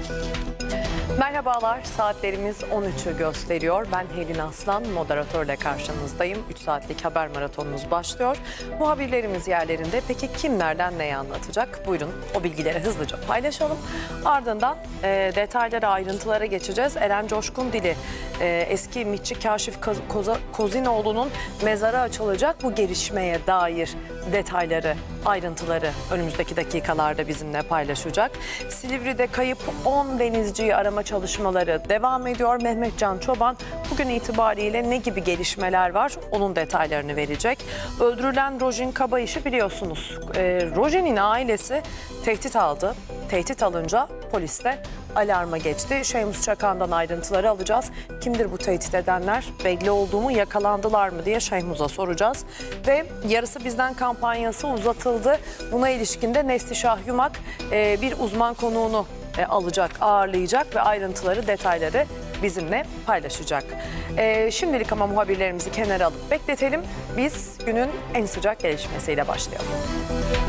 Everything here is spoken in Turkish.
Merhabalar, saatlerimiz 13'ü gösteriyor. Ben Helin Aslan, moderatörle karşınızdayım. 3 saatlik haber maratonumuz başlıyor. Muhabirlerimiz yerlerinde. Peki kim nereden neyi anlatacak? Buyurun o bilgileri hızlıca paylaşalım. Ardından detaylara, ayrıntılara geçeceğiz. Eren Coşkun Dili, eski MİTçi Kaşif Kozinoğlu'nun mezarı açılacak. Bu gelişmeye dair detayları, ayrıntıları önümüzdeki dakikalarda bizimle paylaşacak. Silivri'de kayıp 10 denizciyi arama çalışmaları devam ediyor. Mehmet Can Çoban bugün itibariyle ne gibi gelişmeler var onun detaylarını verecek. Öldürülen Rojin Kabayiş'i biliyorsunuz. Rojin'in ailesi tehdit aldı. Tehdit alınca polis de alarma geçti. Şeymus Çakan'dan ayrıntıları alacağız. Kimdir bu tehdit edenler? Belli oldu mu? Yakalandılar mı diye Şeymus'a soracağız. Ve yarısı bizden kampanyası uzatıldı. Buna ilişkin de Neslişah Yumak bir uzman konuğunu alacak, ağırlayacak ve ayrıntıları, detayları bizimle paylaşacak. Şimdilik ama muhabirlerimizi kenara alıp bekletelim. Biz günün en sıcak gelişmesiyle başlayalım.